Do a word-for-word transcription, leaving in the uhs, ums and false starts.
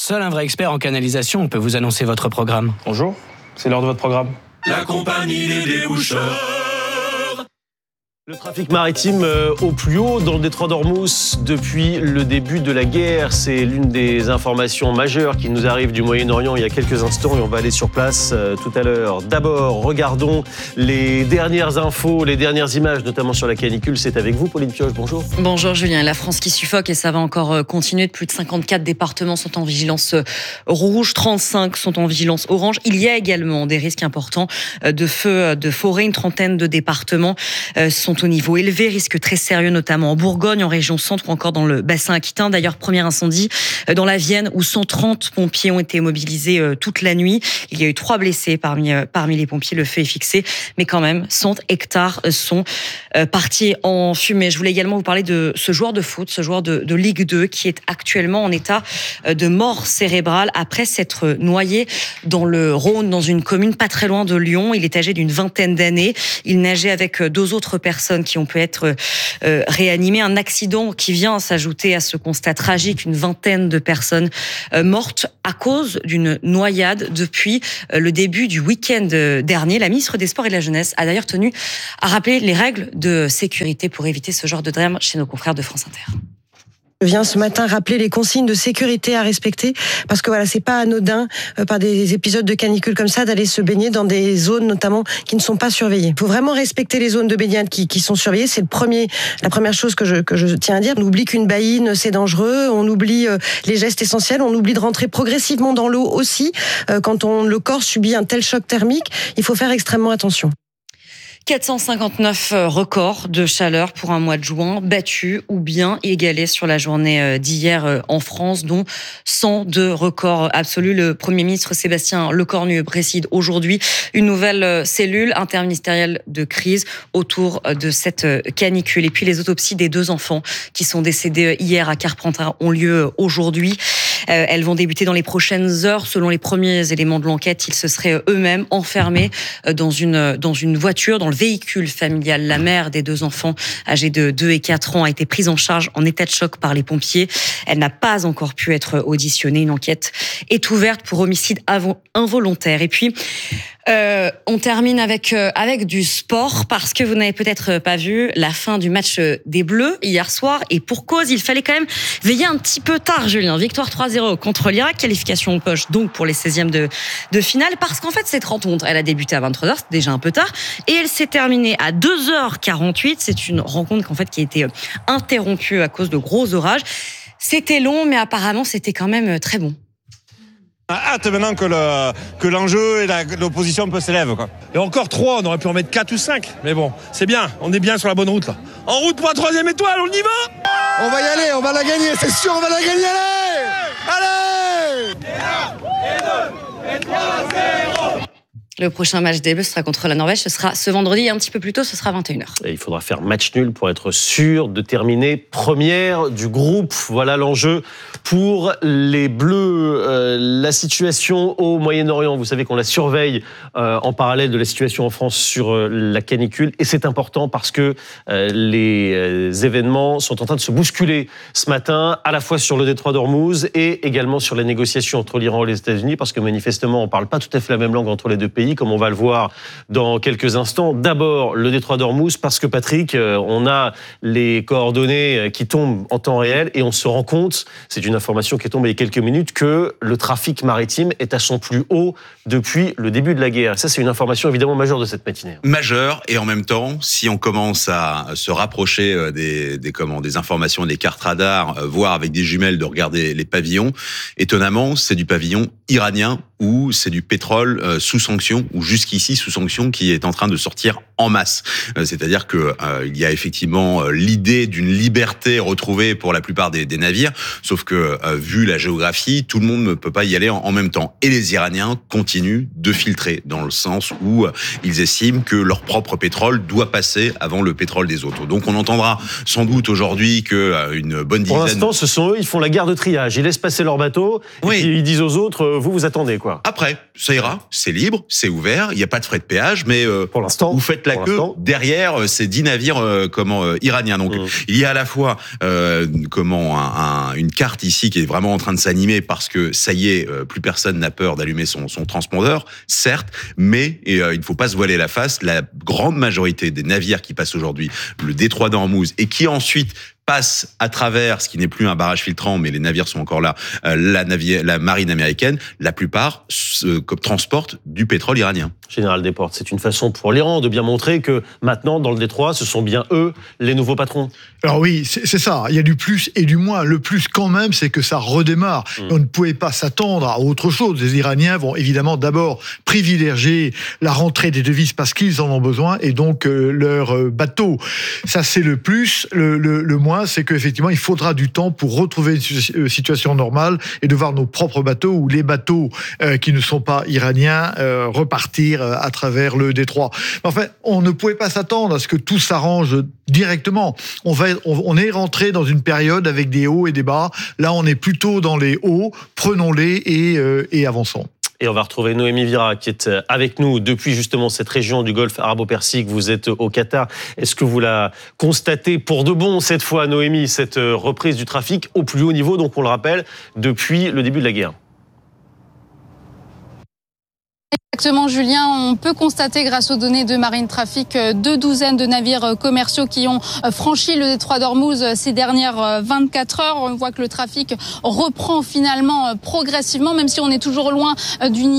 Seul un vrai expert en canalisation peut vous annoncer votre programme. Bonjour, c'est l'heure de votre programme. La compagnie des déboucheurs. Le trafic maritime au plus haut dans le détroit d'Ormuz depuis le début de la guerre. C'est l'une des informations majeures qui nous arrive du Moyen-Orient il y a quelques instants et on va aller sur place euh, tout à l'heure. D'abord, regardons les dernières infos, les dernières images, notamment sur la canicule. C'est avec vous, Pauline Pioche. Bonjour. Bonjour Julien. La France qui suffoque et ça va encore continuer. Plus de cinquante-quatre départements sont en vigilance rouge, trente-cinq sont en vigilance orange. Il y a également des risques importants de feux de forêt. Une trentaine de départements sont au niveau élevé, risque très sérieux notamment en Bourgogne, en région centre ou encore dans le bassin aquitain. D'ailleurs, premier incendie dans la Vienne où cent trente pompiers ont été mobilisés toute la nuit. Il y a eu trois blessés parmi, parmi les pompiers. Le feu est fixé, mais quand même, cent hectares sont partis en fumée. Je voulais également vous parler de ce joueur de foot, ce joueur de, de Ligue deux qui est actuellement en état de mort cérébrale après s'être noyé dans le Rhône, dans une commune pas très loin de Lyon. Il est âgé d'une vingtaine d'années. Il nageait avec deux autres personnes qui ont pu être euh, réanimées. Un accident qui vient s'ajouter à ce constat tragique, une vingtaine de personnes euh, mortes à cause d'une noyade depuis euh, le début du week-end dernier. La ministre des Sports et de la Jeunesse a d'ailleurs tenu à rappeler les règles de sécurité pour éviter ce genre de drame chez nos confrères de France Inter. Je viens ce matin rappeler les consignes de sécurité à respecter parce que voilà, c'est pas anodin euh, par des épisodes de canicule comme ça d'aller se baigner dans des zones notamment qui ne sont pas surveillées. Il faut vraiment respecter les zones de baignade qui, qui sont surveillées. C'est le premier, la première chose que je, que je tiens à dire. On oublie qu'une baïne c'est dangereux, on oublie euh, les gestes essentiels, on oublie de rentrer progressivement dans l'eau aussi. Euh, quand on, le corps subit un tel choc thermique, il faut faire extrêmement attention. quatre cent cinquante-neuf records de chaleur pour un mois de juin, battus ou bien égalés sur la journée d'hier en France, dont cent deux records absolus. Le Premier ministre Sébastien Lecornu préside aujourd'hui une nouvelle cellule interministérielle de crise autour de cette canicule. Et puis les autopsies des deux enfants qui sont décédés hier à Carpentras ont lieu aujourd'hui. Elles vont débuter dans les prochaines heures. Selon les premiers éléments de l'enquête, ils se seraient eux-mêmes enfermés dans une, dans une voiture, dans le véhicule familial. La mère des deux enfants, âgés de deux et quatre ans, a été prise en charge en état de choc par les pompiers. Elle n'a pas encore pu être auditionnée. Une enquête est ouverte pour homicide involontaire. Et puis, Euh, on termine avec euh, avec du sport parce que vous n'avez peut-être pas vu la fin du match des Bleus hier soir et pour cause, il fallait quand même veiller un petit peu tard, Julien. Victoire trois zéro contre l'Irak, qualification en poche donc pour les seizièmes de de finale parce qu'en fait cette rencontre, elle a débuté à vingt-trois heures, c'était déjà un peu tard et elle s'est terminée à deux heures quarante-huit. C'est une rencontre qu'en fait qui a été interrompue à cause de gros orages. C'était long mais apparemment c'était quand même très bon. Hâte maintenant que, le, que l'enjeu et la, l'opposition peut s'élève, quoi. Et encore trois, on aurait pu en mettre quatre ou cinq. Mais bon, c'est bien, on est bien sur la bonne route là. En route pour la troisième étoile, on y va. On va y aller, on va la gagner, c'est sûr, on va la gagner, allez. Allez. Et un, et deux, et trois, zéro. Le prochain match des Bleus sera contre la Norvège. Ce sera ce vendredi et un petit peu plus tôt, ce sera vingt et une heures. Et il faudra faire match nul pour être sûr de terminer première du groupe. Voilà l'enjeu pour les Bleus. Euh, la situation au Moyen-Orient, vous savez qu'on la surveille euh, en parallèle de la situation en France sur euh, la canicule. Et c'est important parce que euh, les euh, événements sont en train de se bousculer ce matin, à la fois sur le détroit d'Ormuz et également sur les négociations entre l'Iran et les États-Unis, parce que manifestement, on ne parle pas tout à fait la même langue entre les deux pays, comme on va le voir dans quelques instants. D'abord, le détroit d'Ormuz, parce que Patrick, on a les coordonnées qui tombent en temps réel et on se rend compte, c'est une information qui est tombée il y a quelques minutes, que le trafic maritime est à son plus haut depuis le début de la guerre. Et ça, c'est une information évidemment majeure de cette matinée. Majeure, et en même temps, si on commence à se rapprocher des, des, comment, des informations, des cartes radars, voir avec des jumelles de regarder les pavillons, étonnamment, c'est du pavillon iranien ou c'est du pétrole sous sanction, ou jusqu'ici sous sanction, qui est en train de sortir en masse. C'est-à-dire que euh, il y a effectivement l'idée d'une liberté retrouvée pour la plupart des, des navires, sauf que euh, vu la géographie, tout le monde ne peut pas y aller en, en même temps. Et les Iraniens continuent de filtrer, dans le sens où euh, ils estiment que leur propre pétrole doit passer avant le pétrole des autres. Donc on entendra sans doute aujourd'hui que euh, une bonne dizaine... Pour l'instant, ce sont eux, ils font la guerre de triage. Ils laissent passer leur bateau, oui. Et puis ils disent aux autres, euh, vous, vous attendez, quoi. Après, ça ira, c'est libre, c'est ouvert, il n'y a pas de frais de péage, mais euh, pour l'instant, vous faites la queue derrière ces dix navires euh, comment euh, iraniens. Donc mmh. il y a à la fois euh, comment un, un, une carte ici qui est vraiment en train de s'animer parce que ça y est, euh, plus personne n'a peur d'allumer son, son transpondeur, certes, mais et, euh, il ne faut pas se voiler la face. La grande majorité des navires qui passent aujourd'hui le détroit d'Ormuz et qui ensuite passe à travers ce qui n'est plus un barrage filtrant, mais les navires sont encore là, euh, la, navi- la marine américaine, la plupart euh, transportent du pétrole iranien. Général Desportes, c'est une façon pour l'Iran de bien montrer que maintenant, dans le détroit, ce sont bien eux les nouveaux patrons. Alors oui, c'est, c'est ça. Il y a du plus et du moins. Le plus quand même, c'est que ça redémarre. Mmh. On ne pouvait pas s'attendre à autre chose. Les Iraniens vont évidemment d'abord privilégier la rentrée des devises parce qu'ils en ont besoin et donc euh, leurs euh, bateaux. Ça, c'est le plus. Le, le, le moins, c'est qu'effectivement, il faudra du temps pour retrouver une situation normale et de voir nos propres bateaux ou les bateaux euh, qui ne sont pas iraniens euh, repartir euh, à travers le détroit. Enfin, on ne pouvait pas s'attendre à ce que tout s'arrange directement. On va, on, on est rentré dans une période avec des hauts et des bas. Là, on est plutôt dans les hauts. Prenons-les et, euh, et avançons. Et on va retrouver Noémie Vira qui est avec nous depuis justement cette région du Golfe arabo-persique. Vous êtes au Qatar. Est-ce que vous la constatez pour de bon cette fois, Noémie, cette reprise du trafic au plus haut niveau, donc on le rappelle, depuis le début de la guerre? Exactement, Julien. On peut constater, grâce aux données de Marine Traffic, deux douzaines de navires commerciaux qui ont franchi le détroit d'Ormuz ces dernières vingt-quatre heures. On voit que le trafic reprend finalement progressivement, même si on est toujours loin du niveau